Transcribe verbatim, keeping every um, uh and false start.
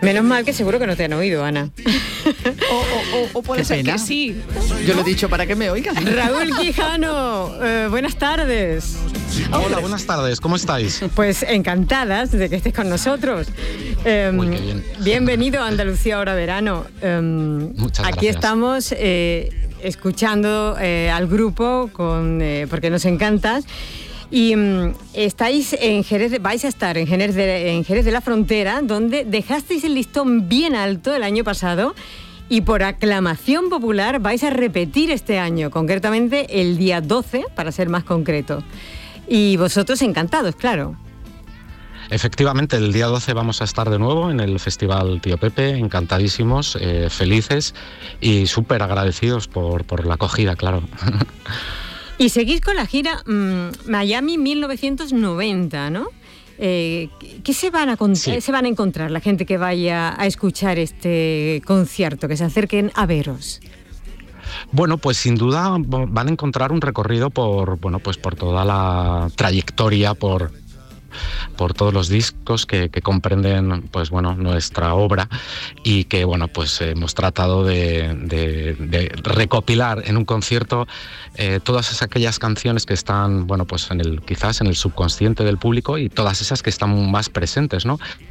Menos mal que seguro que no te han oído, Ana. O, o, o, o puede Qué ser pena. que sí. Yo lo he dicho para que me oigan. Raúl Quijano, eh, buenas tardes. Hola, buenas tardes, ¿cómo estáis? Pues encantadas de que estés con nosotros. Eh, Uy, qué bien. Bienvenido a Andalucía Ahora Verano. Eh, Muchas aquí gracias. estamos eh, escuchando eh, al grupo con, eh, porque nos encantas. Y um, estáis en Jerez, de, vais a estar en Jerez, de, en Jerez de la Frontera, donde dejasteis el listón bien alto el año pasado y por aclamación popular vais a repetir este año, concretamente el día doce, para ser más concreto. Y vosotros encantados, claro. Efectivamente, el día doce vamos a estar de nuevo en el Festival Tío Pepe, encantadísimos, eh, felices y súper agradecidos por, por la acogida, claro. Y seguís con la gira mmm, Miami mil novecientos noventa, ¿no? Eh, ¿Qué se van, a cont- Sí. se van a encontrar la gente que vaya a escuchar este concierto, que se acerquen a veros? Bueno, pues sin duda van a encontrar un recorrido por, bueno, pues por toda la trayectoria, por... por todos los discos que, que comprenden, pues bueno, nuestra obra y que, bueno, pues hemos tratado de, de, de recopilar en un concierto eh, todas aquellas canciones que están, bueno, pues en el, quizás en el subconsciente del público y todas esas que están más presentes, ¿no?